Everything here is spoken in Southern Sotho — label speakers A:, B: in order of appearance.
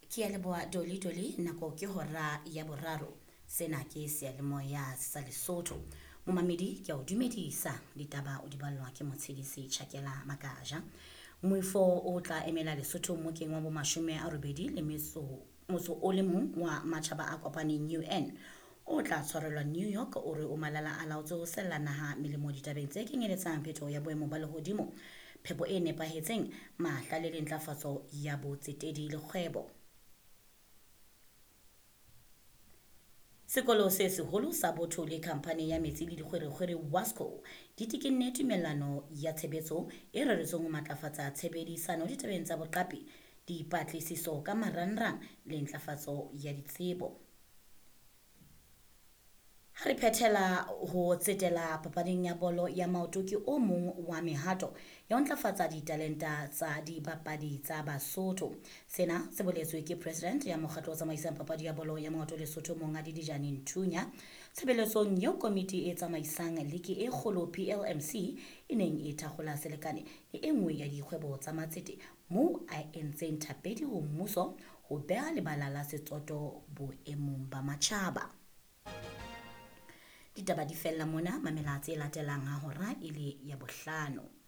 A: Ke a leboha Dolly nako ke hora ya boraro. Sena ke seyalemoya sa Lesotho. Momamedi ke a o dumedisa ditaba o di ballwa ke motshedisi Tjhakela Makaja. Moifo o tla emela Lesotho mokeng wa bo 80 le moso o le mong wa matjhaba a kopaneng UN. O tla tshwarelwa New York o re o malala a laotse ho sella naha melemo ditabeng tse kenyeletsang phetho ya boemo ba lehodimo, phepo e nepahetseng, mahla le ntlafatso ya botsetedi le kgwebo. Sekolo se seholo sa botho le khampani ya metsi le dikgwerekgwere Wasco di tekenne tumellano ya tshebetso e reretsweng ho matlafatsa tshebedisano ditabeng tsa boqapi, dipatlisiso ka marangrang le ntlafatso ya ditsebo. Ha re phethela ho tsetela papading ya bolo ya maoto ke o mong wa mehato ya ho ntlafatsa ditalenta tsa dibapadi tsa Basotho. Sena se boletswe ke President ya mokgatlo o tsamaisang papadi ya bolo ya maoto Lesotho Monghadi Dijane Nthunya tshebeletsong eo komiti e tsamaisang liki e kgolo PLMC e neng e thakgola selekane le e nngwe ya dikgwebo tsa matsete moo a entseng thapedi ho mmuso ho beha lebala la setsoto boemong ba matjhaba. Ditaba di fella mona, mamela tse latelang ha hora e le ya bohlano.